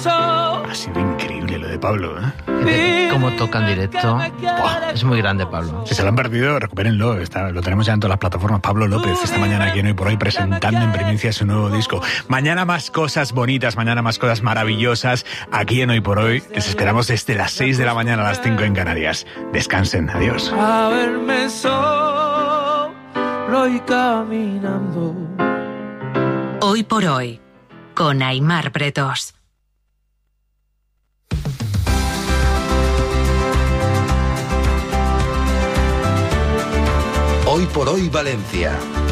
Ha sido increíble lo de Pablo, Cómo toca en directo. Buah, es muy grande, Pablo. Si se lo han perdido, recupérenlo. Lo tenemos ya en todas las plataformas. Pablo López esta mañana aquí en Hoy por Hoy presentando en primicia su nuevo disco. Mañana más cosas bonitas, mañana más cosas maravillosas aquí en Hoy por Hoy. Les esperamos desde las 6 de la mañana a las 5 en Canarias. Descansen. Adiós. A verme solo y caminando. Hoy por Hoy, con Aimar Pretos. Hoy por Hoy Valencia.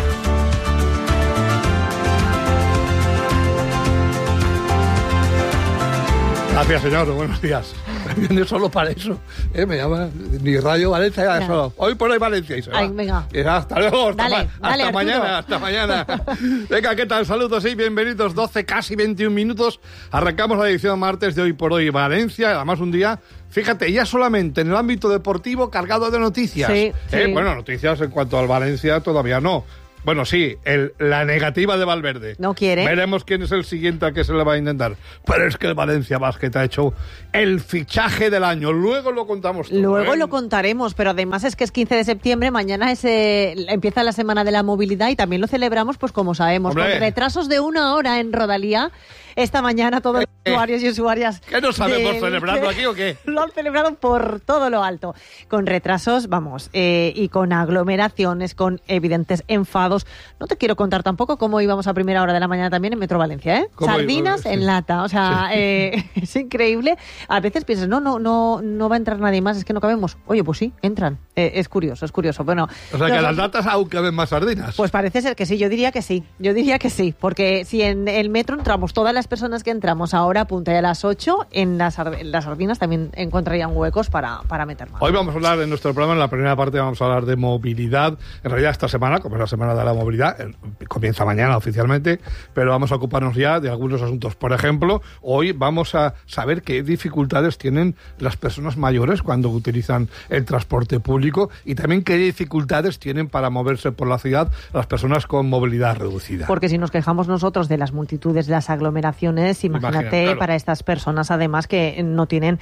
Gracias, señor. Buenos días. Viene solo para eso. Me llama ni Radio Valencia, ya solo. Hoy por Hoy Valencia. Y se va. Ay, venga. Hasta luego. Dale, hasta mañana. Hasta mañana. Venga, ¿qué tal? Saludos y bienvenidos. 12, casi 21 minutos. Arrancamos la edición martes de Hoy por Hoy Valencia. Además, un día, fíjate, ya solamente en el ámbito deportivo cargado de noticias. Sí. Bueno, noticias en cuanto al Valencia todavía no. Bueno, sí, la negativa de Valverde. No quiere. Veremos quién es el siguiente a que se le va a intentar. Pero es que el Valencia Basket ha hecho el fichaje del año. Luego lo contamos todo. Luego lo contaremos, pero además es que es 15 de septiembre, mañana empieza la Semana de la Movilidad y también lo celebramos, pues como sabemos, ¡Hombre! con retrasos de 1 hora en Rodalía. Esta mañana todos los usuarios y usuarias... ¿Qué no sabemos celebrarlo aquí o qué? Lo han celebrado por todo lo alto. Con retrasos, vamos, y con aglomeraciones, con evidentes enfados. No te quiero contar tampoco cómo íbamos a primera hora de la mañana también en Metro Valencia, ¿eh? Sardinas en lata, o sea, es increíble. A veces piensas, no va a entrar nadie más, es que no cabemos. Oye, pues sí, entran. Es curioso. Bueno, o sea, que las latas aún caben más sardinas. Pues parece ser que sí, yo diría que sí, porque si en el metro entramos todas las personas que entramos ahora a punta y a las 8, en las sardinas también encontrarían huecos para meter más. Hoy vamos a hablar en nuestro programa, en la primera parte vamos a hablar de movilidad. En realidad esta semana, como es la Semana de la Movilidad, comienza mañana oficialmente, pero vamos a ocuparnos ya de algunos asuntos. Por ejemplo, hoy vamos a saber qué dificultades tienen las personas mayores cuando utilizan el transporte público y también qué dificultades tienen para moverse por la ciudad las personas con movilidad reducida. Porque si nos quejamos nosotros de las multitudes, de las aglomeraciones, imagínate claro, para estas personas además que no tienen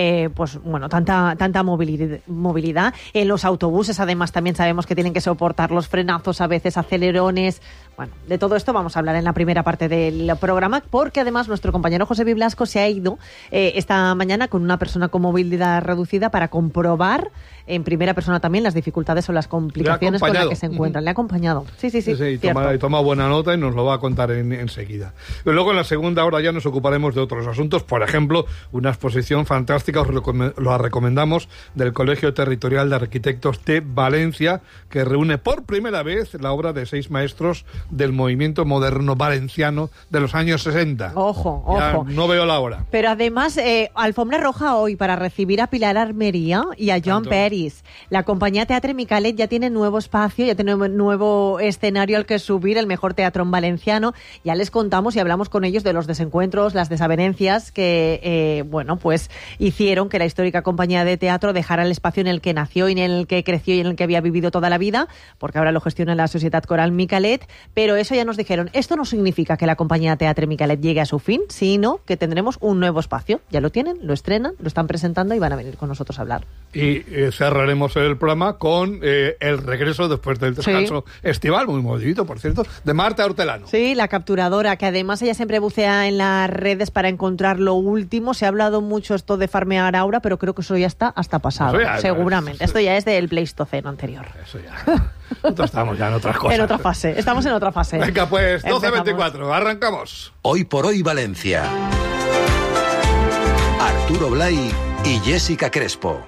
tanta movilidad. En los autobuses además también sabemos que tienen que soportar los frenazos, a veces acelerones. Bueno, de todo esto vamos a hablar en la primera parte del programa, porque además nuestro compañero José Biblasco se ha ido esta mañana con una persona con movilidad reducida para comprobar en primera persona también las dificultades o las complicaciones con las que se encuentran. Le ha acompañado. Sí, toma buena nota y nos lo va a contar enseguida. Y luego en la segunda hora ya nos ocuparemos de otros asuntos. Por ejemplo, una exposición fantástica, os lo recomendamos, del Colegio Territorial de Arquitectos de Valencia, que reúne por primera vez la obra de 6 maestros del movimiento moderno valenciano de los años 60. Ojo. No veo la hora. Pero además, alfombra roja hoy para recibir a Pilar Armería y a Joan Peris. La compañía Teatre Micalet ya tiene nuevo espacio, ya tiene nuevo escenario al que subir, el mejor teatro valenciano. Ya les contamos y hablamos con ellos de los desencuentros, las desavenencias que, hicieron que la histórica compañía de teatro dejara el espacio en el que nació y en el que creció y en el que había vivido toda la vida, porque ahora lo gestiona la Societat Coral Micalet. Pero eso ya nos dijeron, esto no significa que la compañía Teatre Micalet llegue a su fin, sino que tendremos un nuevo espacio. Ya lo tienen, lo estrenan, lo están presentando y van a venir con nosotros a hablar. Y cerraremos el programa con el regreso después del descanso estival, muy movidito, por cierto, de Marta Hortelano. Sí, la capturadora, que además ella siempre bucea en las redes para encontrar lo último. Se ha hablado mucho esto de farmear aura, pero creo que eso ya está hasta pasado, seguramente. Esto ya es del Pleistoceno anterior. Eso ya. Nosotros estamos ya en otras cosas. En otra fase, estamos en otra fase. Venga, pues 12:24, arrancamos. Hoy por Hoy Valencia. Arturo Blay y Jessica Crespo.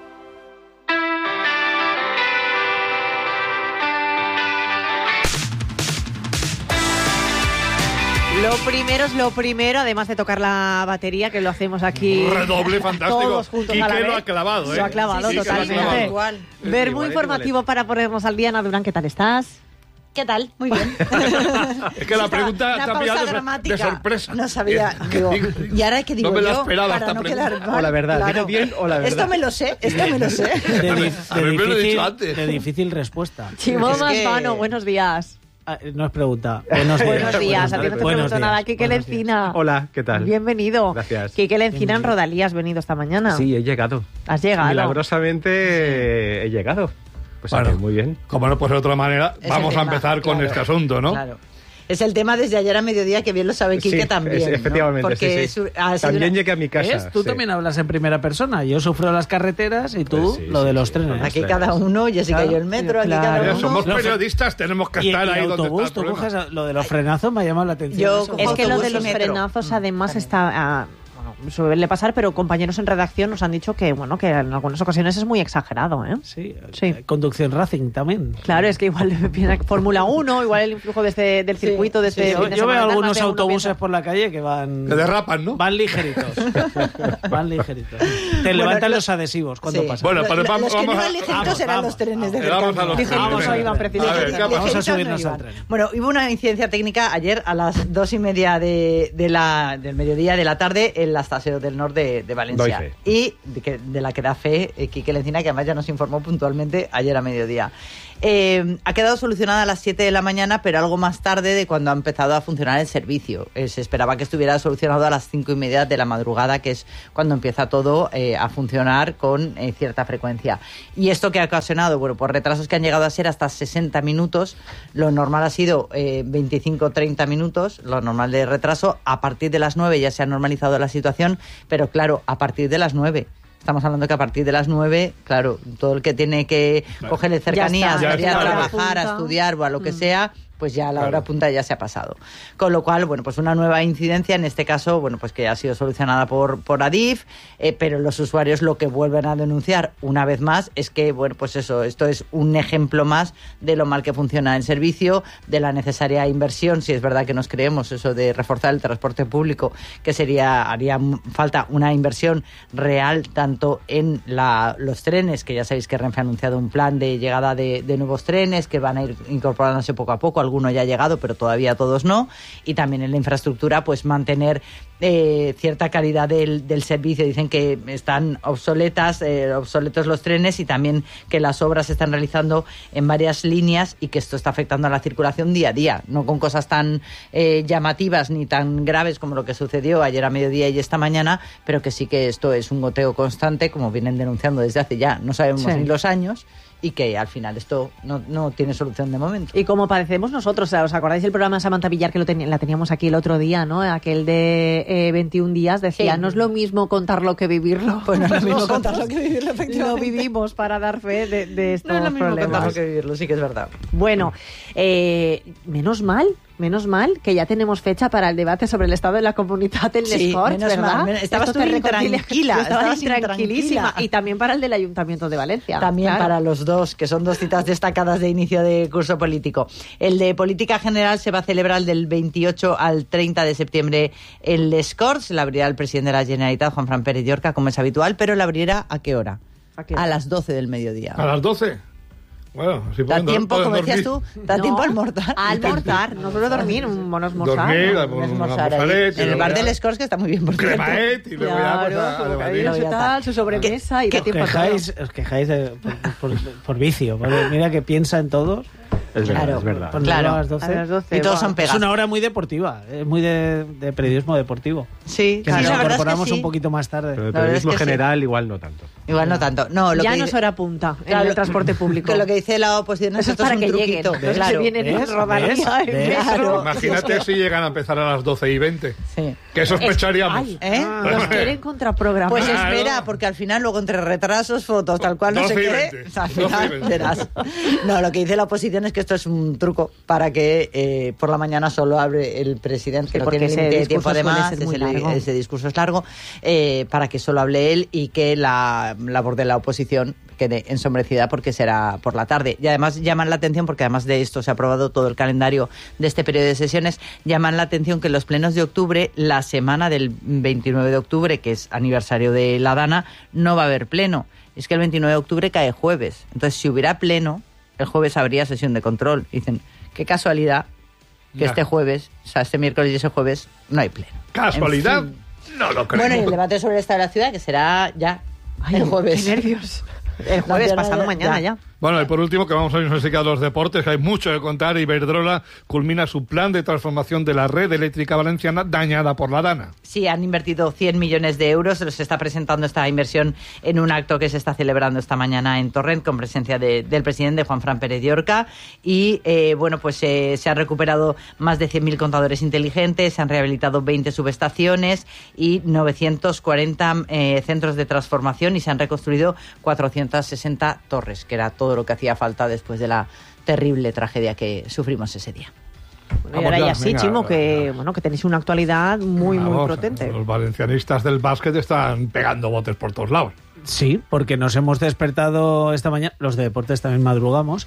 Lo primero es lo primero, además de tocar la batería, que lo hacemos aquí. Redoble fantástico. Todos juntos Quique a la vez. lo ha clavado, ¿eh? Lo ha clavado, sí, totalmente. Igual. Verbo informativo para ponernos al día. Ana Durán, ¿qué tal estás? ¿Qué tal? Muy bien. Es que la pregunta está pillada de sorpresa. No sabía. Digo, ¿y ahora qué digo no me la yo? esperaba Para esta no pregunta. quedar mal. O la verdad, Claro. ¿viene bien o la verdad? Esto me lo sé. De lo he dicho antes. difícil respuesta. Chimo Es que- Masvano, buenos días. No es pregunta. Buenos días. Buenos días, a ti no te pregunto nada. Quique Buenos Lencina. Hola, ¿qué tal? Bienvenido. Gracias. Quique Lencina en Rodalí, has venido esta mañana. Sí, he llegado. Has llegado. Milagrosamente he llegado. Pues Bueno, muy bien. Como no puede ser de otra manera, Es vamos el a tema, empezar con claro. este asunto, ¿no? Claro. Es el tema desde ayer a mediodía, que bien lo sabe Quique Sí, también. ¿no? efectivamente, Porque sí. ha sido También una- llegué a mi casa. ¿Ves? Tú sí. también hablas en primera persona. Yo sufro las carreteras y tú Pues sí, lo de sí, los sí. trenes. Aquí cada uno, Jessica Claro. y yo el metro, aquí Claro. cada Mira, uno. somos No, periodistas, tenemos que Y estar ahí donde autobús, está el tú problema. coges lo de los frenazos, me ha llamado la atención. Yo eso. cojo Es que lo de autobús y los metro. frenazos además También. está... bueno, suele pasar, pero compañeros en redacción nos han dicho que, bueno, que en algunas ocasiones es muy exagerado, ¿eh? Sí, Sí. Conducción Racing también. Claro, es que igual viene Fórmula 1, igual el influjo de del Sí, circuito de este sí, sí. fin de Yo veo semana, algunos más de uno autobuses piensa. por la calle que van... Que derrapan, ¿no? Van ligeritos. Van ligeritos. Te Bueno, levantan lo- los adhesivos cuando Sí. pasan. Bueno, pero Los que no vamos iban a... ligeritos eran vamos, los trenes de vamos a cercanía. los trenes. Vamos a Iván, A ver, precisamente. ¿qué ha pasado? Vamos a Ligeritos no subirnos iban. al tren. Bueno, hubo una incidencia técnica ayer a las 2:30 del mediodía de la tarde en la estación del norte de Valencia. Doy fe. Y de la que da fe Quique Lencina, que además ya nos informó puntualmente ayer a mediodía. Ha quedado solucionada a las 7 de la mañana, pero algo más tarde de cuando ha empezado a funcionar el servicio. Se esperaba que estuviera solucionado a las 5:30 de la madrugada, que es cuando empieza todo a funcionar con cierta frecuencia. ¿Y esto que ha ocasionado? Bueno, pues retrasos que han llegado a ser hasta 60 minutos. Lo normal ha sido 25-30 minutos, lo normal de retraso. A partir de las 9 ya se ha normalizado la situación, pero claro, a partir de las 9... Estamos hablando que a partir de las 9, claro, todo el que tiene que cogerle cercanías, Ya está, salir a ya está. trabajar, a Punta. estudiar o a lo que sea, pues ya a la Claro. hora punta ya se ha pasado. Con lo cual, bueno, pues una nueva incidencia, en este caso, bueno, pues que ha sido solucionada por Adif, pero los usuarios lo que vuelven a denunciar una vez más es que, bueno, pues eso, esto es un ejemplo más de lo mal que funciona el servicio, de la necesaria inversión, si es verdad que nos creemos eso de reforzar el transporte público, que haría falta una inversión real tanto en los trenes, que ya sabéis que Renfe ha anunciado un plan de llegada de nuevos trenes que van a ir incorporándose poco a poco, alguno ya ha llegado, pero todavía todos no, y también en la infraestructura, pues mantener cierta calidad del servicio. Dicen que están obsoletos los trenes y también que las obras se están realizando en varias líneas y que esto está afectando a la circulación día a día, no con cosas tan llamativas ni tan graves como lo que sucedió ayer a mediodía y esta mañana, pero que sí que esto es un goteo constante, como vienen denunciando desde hace ya no sabemos Sí. ni los años, y que al final esto no tiene solución de momento. Y como padecemos nosotros, ¿os acordáis del programa de Samantha Villar que la teníamos aquí el otro día, ¿no? Aquel de 21 días, decía, Sí. no es lo mismo contarlo que vivirlo. Pues no es lo mismo Nosotros contarlo que vivirlo, Lo efectivamente. vivimos para dar fe de estos No es lo mismo problemas. contarlo que vivirlo, sí que es verdad. Bueno, menos mal que ya tenemos fecha para el debate sobre el estado de la comunidad en Sí, Les Corts, menos ¿verdad? mal. Estabas Esto tú te reconcilia- intranquila, Yo estaba estabas intranquilísima. intranquila. Y también para el del Ayuntamiento de Valencia. También claro. para los dos, que son dos citas destacadas de inicio de curso político. El de política general se va a celebrar del 28 al 30 de septiembre en Les Corts. La abrirá el presidente de la Generalitat, Juan Fran Pérez Llorca, como es habitual, pero la abrirá ¿a qué hora? ¿A qué hora? A las 12 del mediodía. ¿A las 12? Bueno, si Da pueden tiempo, pueden como decías dormir. tú, da No, tiempo a almorzar. A almorzar, no suelo dormir, un buen almorzar. Dormir, ¿no? Almorzar ahí, almorzar, en el bar de Les Corts, que está muy bien, por cierto. cremaet y luego ya pues, Claro, a su debatir. bocadillo, su tal, su sobremesa y da Os tiempo a todo. quejáis por vicio. Porque mira que piensa en todos. Es verdad, Claro, es verdad. Ponerlo Claro. a las 12. A las 12. Y todos buah. son Es pegados. una hora muy deportiva, es muy de periodismo deportivo. Sí, Que sí, nos la verdad es que incorporamos sí. un poquito más tarde. Pero el La verdad es periodismo que sí. general igual no tanto. Igual no tanto. No, lo Ya que no dice- es hora punta en Claro, el transporte público. Que lo que dice la oposición es Eso que es esto para es que un lleguen. truquito. Los Claro. que vienen en ¿Ves? Rodalía, ¿Ves? en ¿Ves? metro. Imagínate si llegan a empezar a las 12:20. Sí. ¿Qué sospecharíamos? Ay, ¿Eh? Nos quieren contraprogramar. Pues Claro. espera, porque al final luego entre retrasos, fotos, tal cual, no sé 12 y qué, 20. al 12 y final 20. verás. No, lo que dice la oposición es que esto es un truco para que por la mañana solo abre el presidente, Sí, que no porque tiene ese límite de tiempo discurso suele además, ser muy largo. ese discurso es largo, para que solo hable él y que la labor de la oposición quede ensombrecida porque será por la tarde. Y además llaman la atención, porque además de esto se ha aprobado todo el calendario de este periodo de sesiones, llaman la atención que los plenos de octubre, la semana del 29 de octubre, que es aniversario de la Dana, no va a haber pleno. Es que el 29 de octubre cae jueves. Entonces, si hubiera pleno, el jueves habría sesión de control. Dicen, qué casualidad que Ya. este jueves, o sea, este miércoles y ese jueves, no hay pleno. ¿Casualidad? En fin. No lo creo. Bueno, y el debate sobre el estado de la ciudad, que será ya Ay, el jueves. Qué nervios. El jueves, No, pasado ya, mañana ya. Bueno, y por último, que vamos a irnos a los deportes, que hay mucho que contar. Iberdrola culmina su plan de transformación de la red eléctrica valenciana dañada por la Dana. Sí, han invertido 100 millones de euros. Se está presentando esta inversión en un acto que se está celebrando esta mañana en Torrent con presencia del presidente Juanfran Pérez de Orca. Y, se han recuperado más de 100.000 contadores inteligentes, se han rehabilitado 20 subestaciones y 940 centros de transformación y se han reconstruido 460 torres, que era todo lo que hacía falta después de la terrible tragedia que sufrimos ese día. Bueno, y ahora ya sí, Chimo, que tenéis una actualidad muy potente. Los valencianistas del básquet están pegando botes por todos lados. Sí, porque nos hemos despertado esta mañana, los de deportes también madrugamos,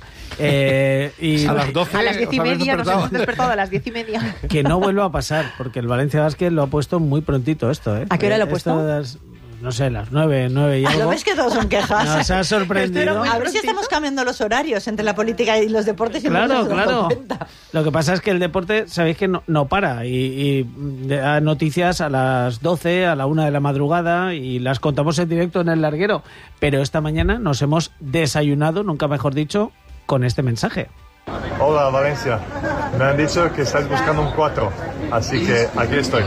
y a las 12, a las 10:30 nos hemos despertado, a las 10:30. Que no vuelva a pasar, porque el Valencia Basket lo ha puesto muy prontito esto, ¿eh? ¿A qué hora lo ha puesto? No sé, las 9 y algo. ¿Lo ves que todos son quejas? Nos ha sorprendido. A ver si estamos cambiando los horarios entre la política y los deportes. Y claro. no nos hemos dado cuenta. Lo que pasa es que el deporte, sabéis que no para y da noticias a las 12, a la 1 de la madrugada y las contamos en directo en El Larguero. Pero esta mañana nos hemos desayunado, nunca mejor dicho, con este mensaje. Hola Valencia, me han dicho que estáis buscando un 4, así que aquí estoy.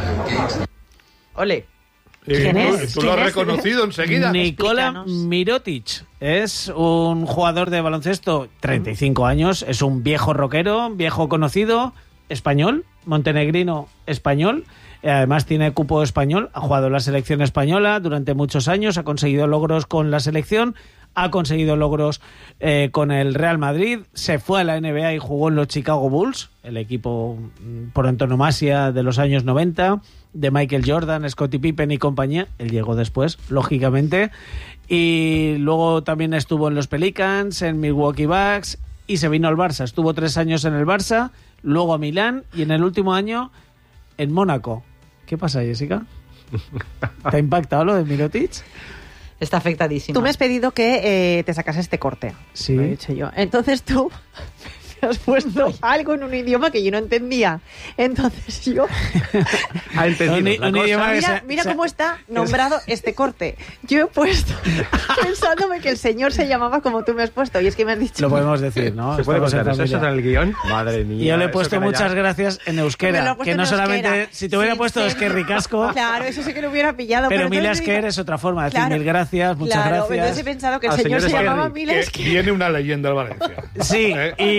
Ole. ¿Quién es? Tú lo has reconocido enseguida. Nikola Mirotic es un jugador de baloncesto, 35 años, es un viejo rockero, viejo conocido, español, montenegrino español, además tiene cupo español, ha jugado en la selección española durante muchos años, ha conseguido logros con la selección, ha conseguido logros con el Real Madrid, se fue a la NBA y jugó en los Chicago Bulls, el equipo por antonomasia de los años 90, de Michael Jordan, Scottie Pippen y compañía. Él llegó después, lógicamente, y luego también estuvo en los Pelicans, en Milwaukee Bucks y se vino al Barça. Estuvo 3 años en el Barça, luego a Milán y en el último año en Mónaco. ¿Qué pasa, Jessica? ¿Te ha impactado lo de Mirotic? Está afectadísimo. Tú me has pedido que te sacase este corte. Sí. Lo he dicho yo. Entonces tú me has puesto algo en un idioma que yo no entendía. Entonces yo... Ha entendido Un idioma que Mira cómo está nombrado este corte. Yo he puesto pensándome que el señor se llamaba como tú me has puesto. Y es que me has dicho... Lo podemos decir, ¿no? ¿Se puede Estamos en contar eso? ¿Eso familia. está en el guión? Madre mía. Y yo le he eso puesto que muchas vaya. gracias en Me lo euskera, ha puesto que en no solamente... euskera. Si te hubiera Sí, puesto sí. es que ricasco, Claro, eso sí que lo hubiera pillado. pero entonces mil digo- esker es otra forma de decir Claro. mil gracias, muchas Claro, gracias. entonces he pensado que el Al señor se señor llamaba Esquerri, Mil Que Esker. viene una leyenda del Valencia. Sí,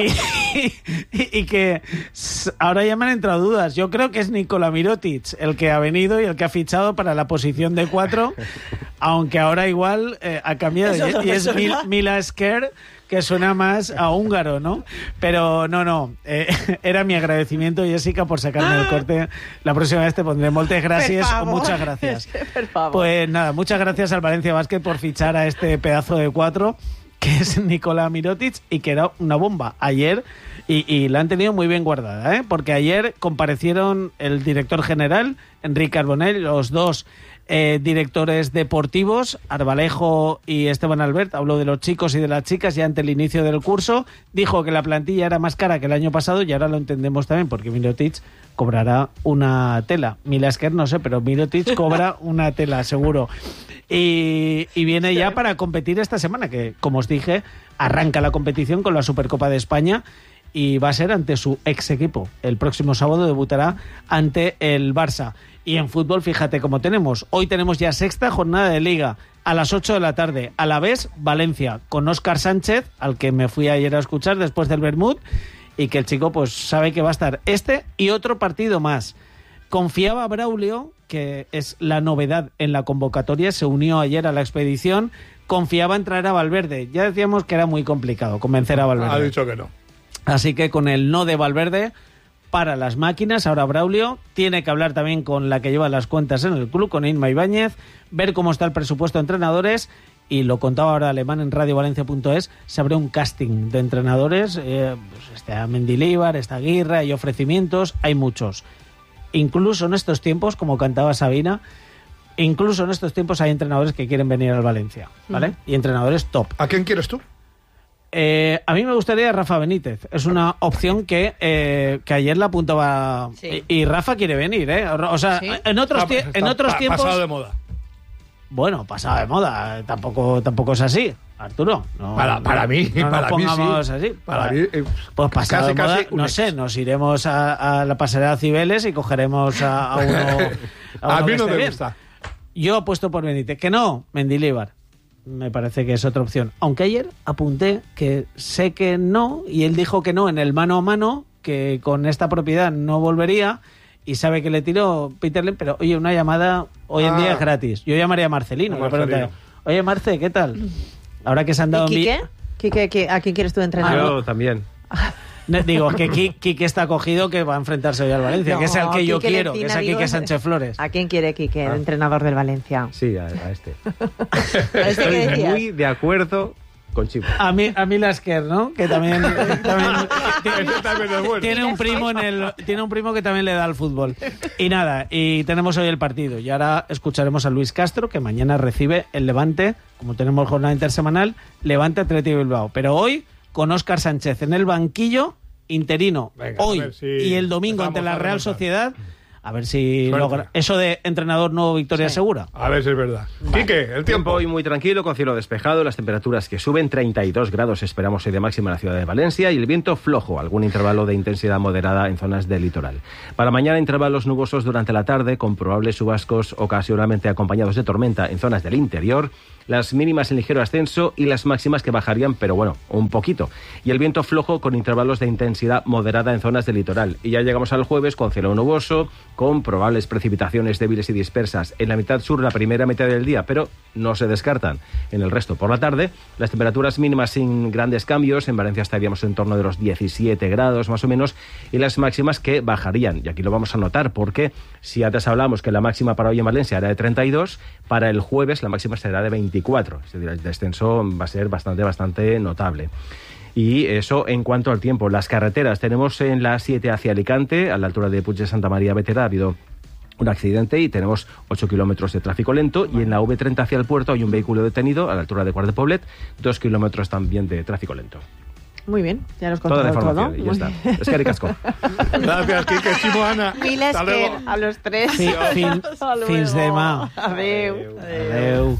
y que ahora ya me han entrado dudas. Yo creo que es Nikola Mirotic el que ha venido y el que ha fichado para la posición de 4, aunque ahora igual ha cambiado Es otra y es persona. Mila Esker, que suena más a húngaro, ¿no? Pero no, era mi agradecimiento, Jessica, por sacarme el corte. La próxima vez te pondré moltes gracias Per o favor. muchas gracias. Por favor. Pues nada, muchas gracias al Valencia Basket por fichar a este pedazo de 4 que es Nikola Mirotic y que era una bomba ayer y la han tenido muy bien guardada, ¿eh? Porque ayer comparecieron el director general, Enrique Carbonell, los dos directores deportivos, Arbalejo y Esteban Albert, habló de los chicos y de las chicas ya ante el inicio del curso, dijo que la plantilla era más cara que el año pasado y ahora lo entendemos también porque Mirotic cobrará una tela. Mila Esker no sé, pero Mirotic cobra una tela, seguro. Y viene ya para competir esta semana, que como os dije, arranca la competición con la Supercopa de España y va a ser ante su ex equipo. El próximo sábado debutará ante el Barça. Y en fútbol, fíjate cómo tenemos. Hoy tenemos ya 6ª jornada de Liga, a las 8 de la tarde. A la vez, Valencia, con Óscar Sánchez, al que me fui ayer a escuchar después del Bermud, y que el chico pues sabe que va a estar este y otro partido más. Confiaba Braulio, que es la novedad en la convocatoria, se unió ayer a la expedición, confiaba en traer a Valverde. Ya decíamos que era muy complicado convencer a Valverde. Ha dicho que no. Así que con el no de Valverde para las máquinas, ahora Braulio tiene que hablar también con la que lleva las cuentas en el club, con Inma Ibáñez, ver cómo está el presupuesto de entrenadores, y lo contaba ahora Alemán en radiovalencia.es, se abre un casting de entrenadores, pues está Mendilibar, está Aguirre, hay ofrecimientos, hay muchos. Incluso en estos tiempos, como cantaba Sabina, incluso en estos tiempos hay entrenadores que quieren venir al Valencia, ¿vale? Y entrenadores top. ¿A quién quieres tú? A mí me gustaría Rafa Benítez. Es una opción que ayer la apuntaba. Sí. Y Rafa quiere venir, ¿eh? O sea, Sí. en otros tiempos. Pasado de moda. bueno, pasado de moda. Tampoco es así, Arturo. No, para mí, no para nos mí pongamos sí. así. Para mí, pues pasado de moda, casi no sé, nos iremos a la pasarela Cibeles y cogeremos a uno. A mí no me bien. gusta. Yo apuesto por Benítez. Que no, Mendilibar. Me parece que es otra opción. Aunque ayer apunté que sé que no, y él dijo que no en el mano a mano, que con esta propiedad no volvería, y sabe que le tiró Peter Lim, pero oye, una llamada hoy en día es gratis. Yo llamaría a Marcelino. Le preguntaría, oye, Marce, ¿qué tal? Ahora que se han dado... ¿Y Quique? ¿A quién quieres tú entrenar? Yo también. Digo, que Quique está cogido, que va a enfrentarse hoy al Valencia, que es el que yo quiero, que es el Quique Sánchez Flores. ¿A quién quiere Quique, el entrenador del Valencia? Sí, a este. ¿A este qué Estoy decías? muy de acuerdo con Chivo. A mí Lasker, ¿no? Que también tiene un primo que también le da al fútbol. Y nada, y tenemos hoy el partido. Y ahora escucharemos a Luis Castro, que mañana recibe el Levante, como tenemos jornada intersemanal, Levante Athletic Bilbao. Pero hoy con Óscar Sánchez en el banquillo, interino. Venga, hoy si y el domingo ante la Real Sociedad. A ver si Suerte. logra eso de entrenador nuevo, victoria segura. A ver si es verdad. Quique, el tiempo. Hoy muy tranquilo, con cielo despejado, las temperaturas que suben, 32 grados esperamos hoy de máxima en la ciudad de Valencia, y el viento flojo, algún intervalo de intensidad moderada en zonas del litoral. Para mañana, intervalos nubosos durante la tarde, con probables chubascos ocasionalmente acompañados de tormenta en zonas del interior, las mínimas en ligero ascenso y las máximas que bajarían, pero bueno, un poquito. Y el viento flojo con intervalos de intensidad moderada en zonas del litoral. Y ya llegamos al jueves con cielo nuboso, con probables precipitaciones débiles y dispersas en la mitad sur la primera mitad del día, pero no se descartan en el resto por la tarde. Las temperaturas mínimas sin grandes cambios, en Valencia estaríamos en torno de los 17 grados más o menos, y las máximas que bajarían, y aquí lo vamos a notar porque si antes hablamos que la máxima para hoy en Valencia era de 32, para el jueves la máxima será de 24, es decir, el descenso va a ser bastante notable. Y eso en cuanto al tiempo. Las carreteras, tenemos en la 7 hacia Alicante, a la altura de Puig de Santa María Vetera, ha habido un accidente y tenemos 8 kilómetros de tráfico lento, y en la V30 hacia el puerto hay un vehículo detenido a la altura de Quart de Poblet, 2 kilómetros también de tráfico lento. Muy bien, ya nos Toda la contado todo. información, y ya está. Es que ricasco. Gracias, Quique. Chimo, Ana. Mil Hasta Esker, luego. a los tres. Hasta luego. Fins demà. Adeu. Adeu.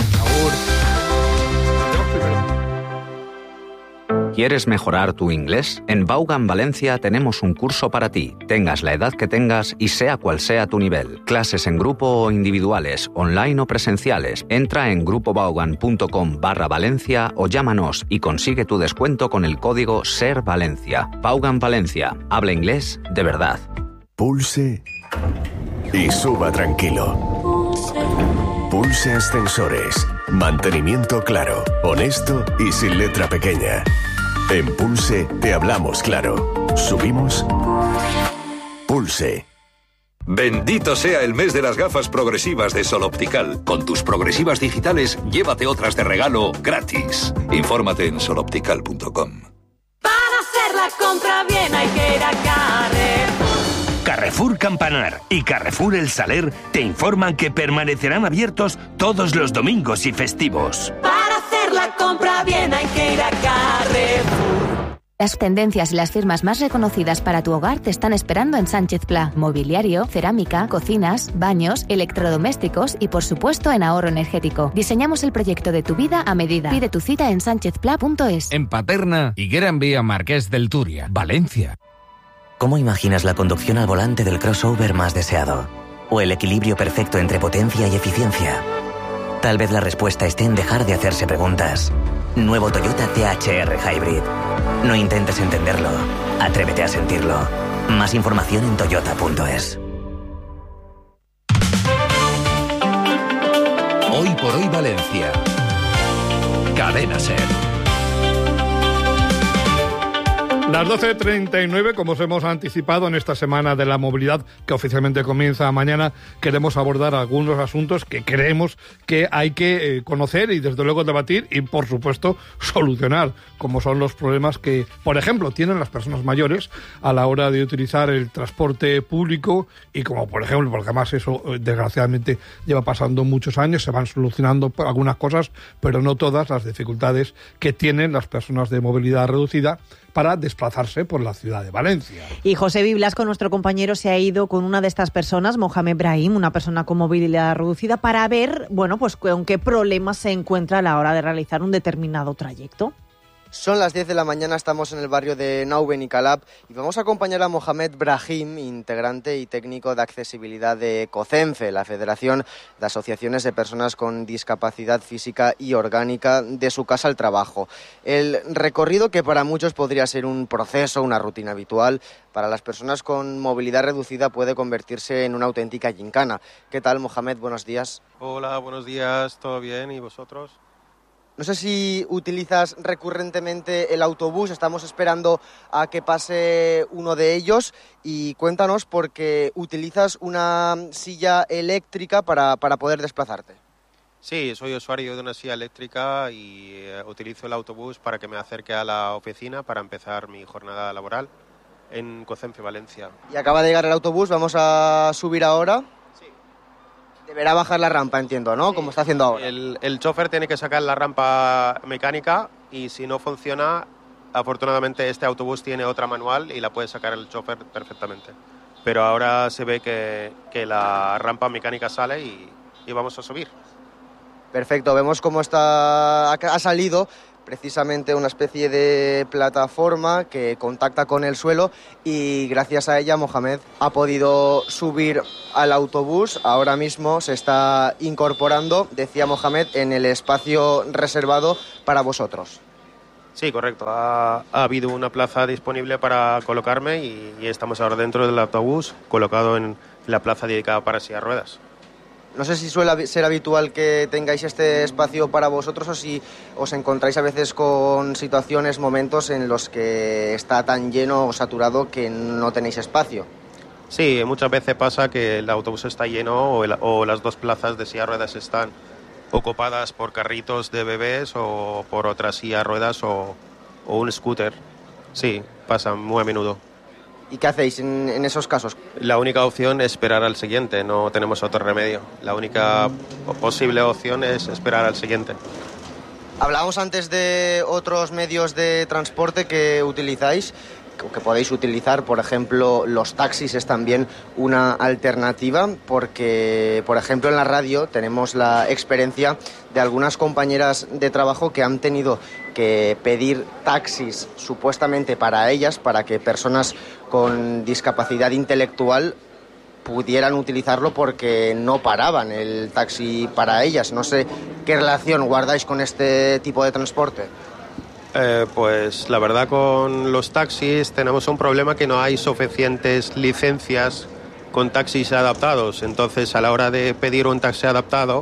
¿Quieres mejorar tu inglés? En Vaughan Valencia tenemos un curso para ti, tengas la edad que tengas y sea cual sea tu nivel. Clases en grupo o individuales, online o presenciales. Entra en grupovaughan.com/Valencia o llámanos y consigue tu descuento con el código SERVALENCIA. Vaughan Valencia. Habla inglés de verdad. Pulse y suba tranquilo. Pulse Ascensores. Mantenimiento claro, honesto y sin letra pequeña. En Pulse te hablamos claro. Subimos. Pulse. Bendito sea el mes de las gafas progresivas de Sol Optical. Con tus progresivas digitales, llévate otras de regalo gratis. Infórmate en soloptical.com. Para hacer la compra bien hay que ir a Carrefour. Carrefour Campanar y Carrefour El Saler te informan que permanecerán abiertos todos los domingos y festivos. Para hacer la compra bien hay que ir a Carrefour. Las tendencias y las firmas más reconocidas para tu hogar te están esperando en Sánchez Pla. Mobiliario, cerámica, cocinas, baños, electrodomésticos y por supuesto en ahorro energético. Diseñamos el proyecto de tu vida a medida. Pide tu cita en sanchezpla.es. En Paterna y Gran Vía Marqués del Turia, Valencia. ¿Cómo imaginas la conducción al volante del crossover más deseado? ¿O el equilibrio perfecto entre potencia y eficiencia? Tal vez la respuesta esté en dejar de hacerse preguntas. Nuevo Toyota THR Hybrid. No intentes entenderlo. Atrévete a sentirlo. Más información en toyota.es. Hoy por hoy Valencia. Cadena SER. Las 12:39, como os hemos anticipado en esta semana de la movilidad que oficialmente comienza mañana, queremos abordar algunos asuntos que creemos que hay que conocer y desde luego debatir y por supuesto solucionar, como son los problemas que, por ejemplo, tienen las personas mayores a la hora de utilizar el transporte público y como por ejemplo, porque además eso desgraciadamente lleva pasando muchos años, se van solucionando algunas cosas, pero no todas las dificultades que tienen las personas de movilidad reducida para desplazarse por la ciudad de Valencia. Y José Biblasco, nuestro compañero, se ha ido con una de estas personas, Mohamed Brahim, una persona con movilidad reducida, para ver, bueno, pues con qué problemas se encuentra a la hora de realizar un determinado trayecto. Son las 10 de la mañana, estamos en el barrio de Nauben y Calab y vamos a acompañar a Mohamed Brahim, integrante y técnico de accesibilidad de COCENFE, la Federación de Asociaciones de Personas con Discapacidad Física y Orgánica, de su casa al trabajo. El recorrido, que para muchos podría ser un proceso, una rutina habitual, para las personas con movilidad reducida puede convertirse en una auténtica gincana. ¿Qué tal, Mohamed? Buenos días. Hola, buenos días, ¿todo bien? ¿Y vosotros? No sé si utilizas recurrentemente el autobús, estamos esperando a que pase uno de ellos y cuéntanos porque utilizas una silla eléctrica para poder desplazarte. Sí, soy usuario de una silla eléctrica y utilizo el autobús para que me acerque a la oficina para empezar mi jornada laboral en COCENFE Valencia. Y acaba de llegar el autobús, vamos a subir ahora. Deberá bajar la rampa, entiendo, ¿no? Como está haciendo ahora. El chofer tiene que sacar la rampa mecánica y si no funciona, afortunadamente este autobús tiene otra manual y la puede sacar el chofer perfectamente. Pero ahora se ve que la rampa mecánica sale y vamos a subir. Perfecto, vemos cómo ha salido precisamente una especie de plataforma que contacta con el suelo y gracias a ella Mohamed ha podido subir al autobús. Ahora mismo se está incorporando, decía Mohamed, en el espacio reservado para vosotros. Sí, correcto. Ha habido una plaza disponible para colocarme y estamos ahora dentro del autobús, colocado en la plaza dedicada para silla de ruedas. No sé si suele ser habitual que tengáis este espacio para vosotros o si os encontráis a veces con situaciones, momentos en los que está tan lleno o saturado que no tenéis espacio. Sí, muchas veces pasa que el autobús está lleno o las dos plazas de silla de ruedas están ocupadas por carritos de bebés o por otras silla de ruedas o un scooter. Sí, pasa muy a menudo. ¿Y qué hacéis en esos casos? La única opción es esperar al siguiente, no tenemos otro remedio. La única posible opción es esperar al siguiente. Hablábamos antes de otros medios de transporte que utilizáis, que podéis utilizar, por ejemplo, los taxis es también una alternativa, porque, por ejemplo, en la radio tenemos la experiencia de algunas compañeras de trabajo que han tenido que pedir taxis supuestamente para ellas, para que personas con discapacidad intelectual pudieran utilizarlo porque no paraban el taxi para ellas. No sé qué relación guardáis con este tipo de transporte. Pues la verdad con los taxis tenemos un problema que no hay suficientes licencias con taxis adaptados. Entonces a la hora de pedir un taxi adaptado,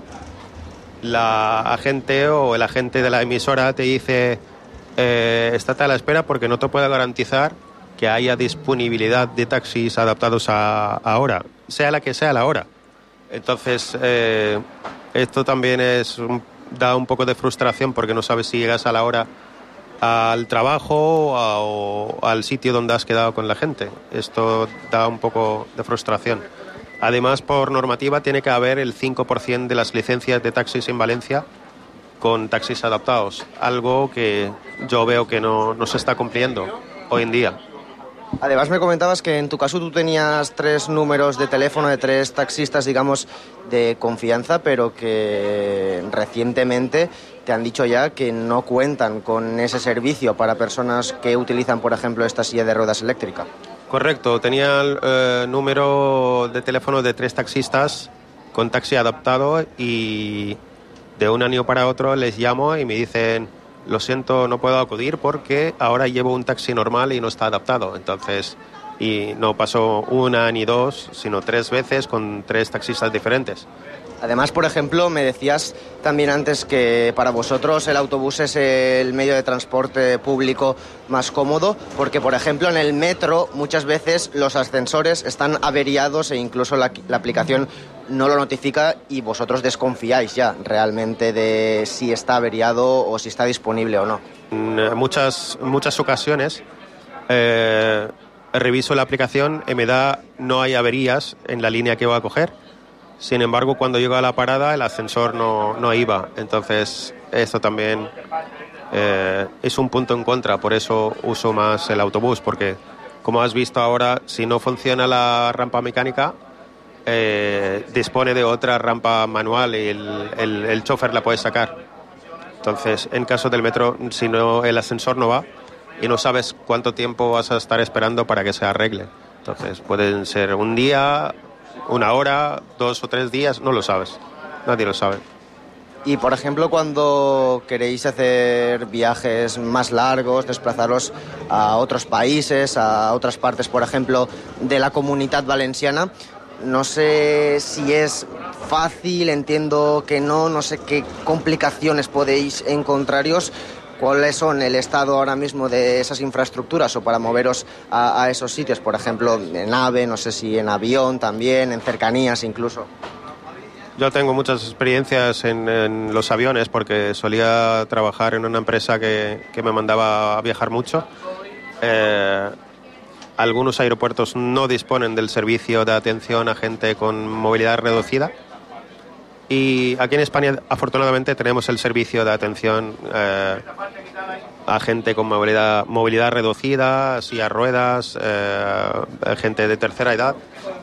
la agente o el agente de la emisora te dice estate a la espera porque no te puedo garantizar que haya disponibilidad de taxis adaptados ahora, sea la que sea la hora. Entonces esto también da un poco de frustración porque no sabes si llegas a la hora al trabajo o al sitio donde has quedado con la gente. Esto da un poco de frustración. Además, por normativa, tiene que haber el 5% de las licencias de taxis en Valencia con taxis adaptados, algo que yo veo que no se está cumpliendo hoy en día. Además me comentabas que en tu caso tú tenías 3 números de teléfono de 3 taxistas, digamos, de confianza, pero que recientemente te han dicho ya que no cuentan con ese servicio para personas que utilizan, por ejemplo, esta silla de ruedas eléctrica. Correcto, tenía el número de teléfono de 3 taxistas con taxi adaptado y de un año para otro les llamo y me dicen: lo siento, no puedo acudir porque ahora llevo un taxi normal y no está adaptado. Entonces, y no pasó una ni dos, sino 3 veces con 3 taxistas diferentes. Además, por ejemplo, me decías también antes que para vosotros el autobús es el medio de transporte público más cómodo, porque, por ejemplo, en el metro muchas veces los ascensores están averiados e incluso la aplicación no lo notifica y vosotros desconfiáis ya realmente de si está averiado o si está disponible o no. En muchas ocasiones reviso la aplicación y me da no hay averías en la línea que voy a coger. Sin embargo, cuando llego a la parada el ascensor no iba. Entonces, eso también es un punto en contra, por eso uso más el autobús, porque como has visto ahora, si no funciona la rampa mecánica, dispone de otra rampa manual y el chofer la puede sacar. Entonces, en caso del metro, si no, el ascensor no va y no sabes cuánto tiempo vas a estar esperando para que se arregle. Entonces, pueden ser un día, una hora, 2 o 3 días, no lo sabes. Nadie lo sabe. Y, por ejemplo, cuando queréis hacer viajes más largos, desplazaros a otros países, a otras partes, por ejemplo, de la Comunitat Valenciana, no sé si es fácil, entiendo que no sé qué complicaciones podéis encontraros. ¿Cuáles son el estado ahora mismo de esas infraestructuras o para moveros a esos sitios? Por ejemplo, en AVE, no sé si en avión también, en cercanías incluso. Yo tengo muchas experiencias en los aviones porque solía trabajar en una empresa que me mandaba a viajar mucho. Algunos aeropuertos no disponen del servicio de atención a gente con movilidad reducida. Y aquí en España, afortunadamente, tenemos el servicio de atención a gente con movilidad reducida, silla ruedas, gente de tercera edad.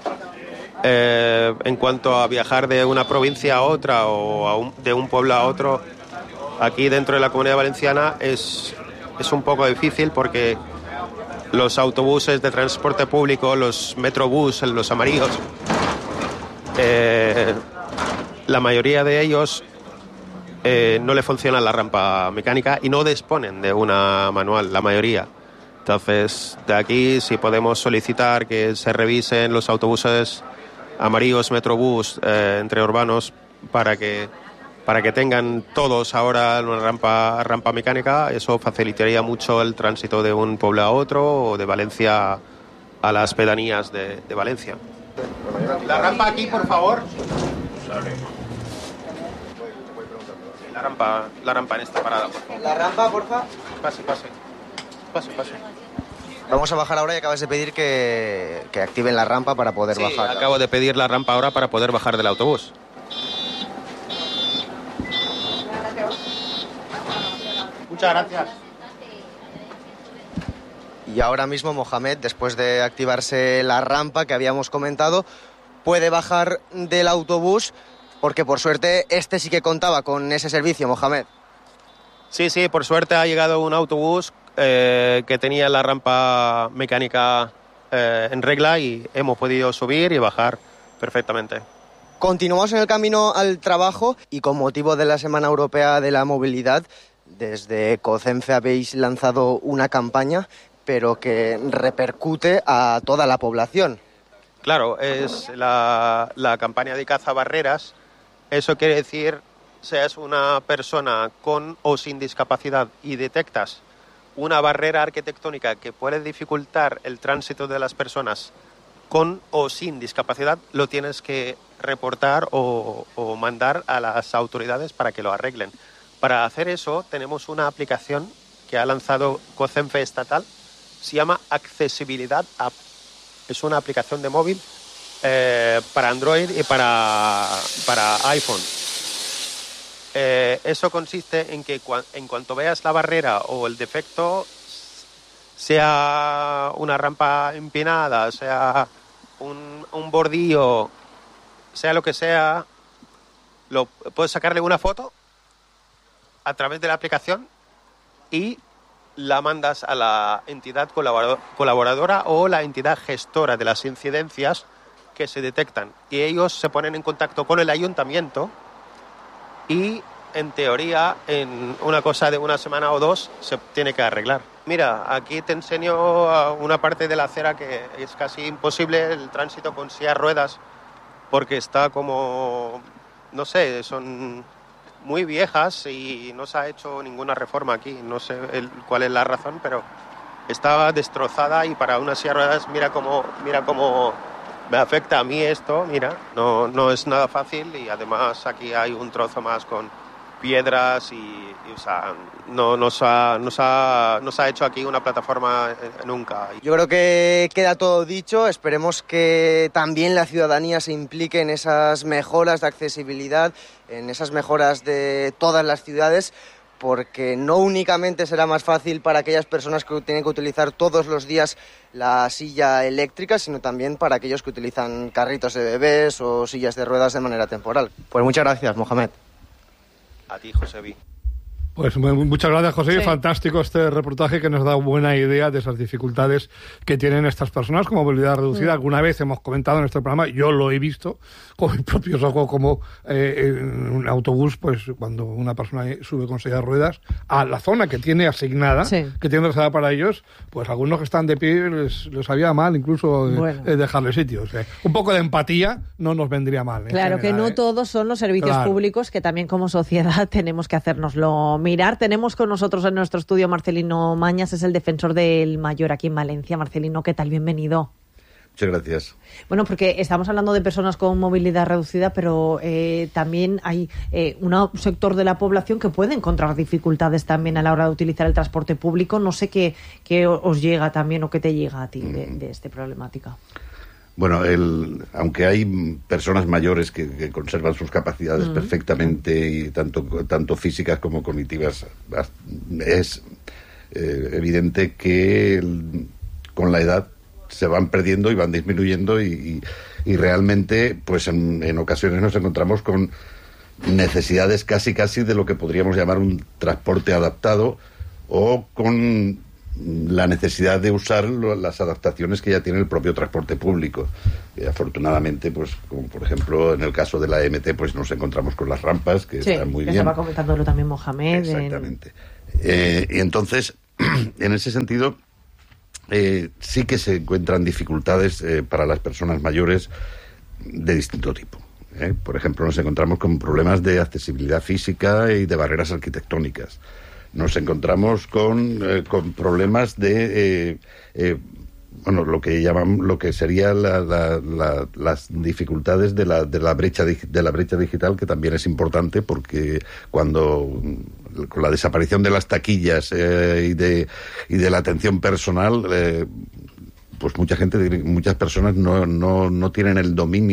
En cuanto a viajar de una provincia a otra o de un pueblo a otro, aquí dentro de la Comunidad Valenciana es un poco difícil porque los autobuses de transporte público, los metrobús, los amarillos, la mayoría de ellos no le funciona la rampa mecánica y no disponen de una manual, la mayoría. Entonces, de aquí si podemos solicitar que se revisen los autobuses amarillos, metrobús, entre urbanos, para que tengan todos ahora una rampa mecánica, eso facilitaría mucho el tránsito de un pueblo a otro o de Valencia a las pedanías de Valencia. La rampa aquí, por favor. La rampa en esta parada, por favor. La rampa, porfa. Pase. Vamos a bajar ahora y acabas de pedir que activen la rampa para poder bajar. Sí, acabo de pedir la rampa ahora para poder bajar del autobús. Muchas gracias. Y ahora mismo Mohamed, después de activarse la rampa que habíamos comentado, puede bajar del autobús porque por suerte este sí que contaba con ese servicio, Mohamed. Sí, por suerte ha llegado un autobús que tenía la rampa mecánica en regla y hemos podido subir y bajar perfectamente. Continuamos en el camino al trabajo y con motivo de la Semana Europea de la Movilidad, desde COCENFE habéis lanzado una campaña, pero que repercute a toda la población. Claro, es la campaña de cazabarreras. Eso quiere decir, seas una persona con o sin discapacidad y detectas una barrera arquitectónica que puede dificultar el tránsito de las personas con o sin discapacidad, lo tienes que reportar o mandar a las autoridades para que lo arreglen. Para hacer eso tenemos una aplicación que ha lanzado COCENFE estatal, se llama Accesibilidad App. Es una aplicación de móvil para Android y para iPhone. Eso consiste en que en cuanto veas la barrera o el defecto, sea una rampa empinada, sea un bordillo, sea lo que sea, puedes sacarle una foto a través de la aplicación y la mandas a la entidad colaboradora o la entidad gestora de las incidencias que se detectan. Y ellos se ponen en contacto con el ayuntamiento y, en teoría, en una cosa de una semana o 2 se tiene que arreglar. Mira, aquí te enseño una parte de la acera que es casi imposible el tránsito con sillas ruedas porque está como, no sé, son muy viejas y no se ha hecho ninguna reforma aquí. No sé cuál es la razón, pero estaba destrozada y para unas silla de ruedas, mira cómo me afecta a mí esto, mira, no es nada fácil y además aquí hay un trozo más con piedras y o sea, no se ha hecho aquí una plataforma nunca. Yo creo que queda todo dicho, esperemos que también la ciudadanía se implique en esas mejoras de accesibilidad, en esas mejoras de todas las ciudades, porque no únicamente será más fácil para aquellas personas que tienen que utilizar todos los días la silla eléctrica, sino también para aquellos que utilizan carritos de bebés o sillas de ruedas de manera temporal. Pues muchas gracias, Mohamed. A ti, Josebi. Pues muchas gracias, José. Sí. Fantástico este reportaje que nos da buena idea de esas dificultades que tienen estas personas con movilidad reducida. Alguna vez hemos comentado en este programa, yo lo he visto con mis propios ojos, como en un autobús, pues cuando una persona sube con silla de ruedas a la zona que tiene asignada, que tiene reservada para ellos, pues algunos que están de pie les había mal incluso dejarle sitio. O sea, un poco de empatía no nos vendría mal. Claro, que no todos son los servicios Claro. públicos que también como sociedad tenemos que hacérnoslo mirar. Tenemos con nosotros en nuestro estudio Marcelino Mañas, es el defensor del mayor aquí en Valencia. Marcelino, ¿qué tal? Bienvenido. Muchas gracias. Bueno, porque estamos hablando de personas con movilidad reducida, pero también hay un sector de la población que puede encontrar dificultades también a la hora de utilizar el transporte público. No sé qué os llega también o qué te llega a ti de esta problemática. Bueno, aunque hay personas mayores que conservan sus capacidades perfectamente, y tanto físicas como cognitivas, es evidente que con la edad se van perdiendo y van disminuyendo y realmente, pues en ocasiones nos encontramos con necesidades casi de lo que podríamos llamar un transporte adaptado, o con la necesidad de usar las adaptaciones que ya tiene el propio transporte público. Afortunadamente, pues como por ejemplo en el caso de la MT, pues nos encontramos con las rampas, que están muy bien. Estaba comentándolo también Mohamed. Exactamente. Y entonces, en ese sentido, sí que se encuentran dificultades para las personas mayores de distinto tipo. Por ejemplo, nos encontramos con problemas de accesibilidad física y de barreras arquitectónicas. Nos encontramos con problemas de lo que sería las dificultades de la brecha digital, que también es importante, porque con la desaparición de las taquillas y de la atención personal, pues muchas personas no tienen el dominio